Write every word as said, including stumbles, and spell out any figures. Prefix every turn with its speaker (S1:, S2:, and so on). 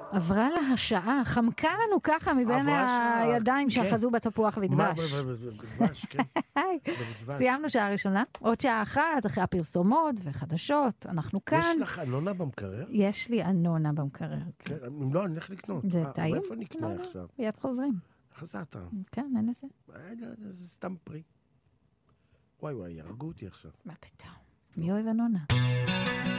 S1: עברה לה השעה, חמקה לנו ככה מבין הידיים שאחזו בתפוח ודבש.
S2: בדבש, כן.
S1: סיימנו שעה ראשונה, עוד שעה אחת, אחרי הפרסומות וחדשות, אנחנו כאן.
S2: יש לך אנונה במקרר?
S1: יש לי אנונה במקרר.
S2: כן, אם לא, אני הולך לקנות.
S1: זה טעים?
S2: איפה נקנה עכשיו?
S1: יד חוזרים.
S2: איך זה אתה?
S1: כן, אין לזה.
S2: זה סתם פרי. וואי וואי, ירגו אותי עכשיו.
S1: מה פתאום? מי אוהב אנונה?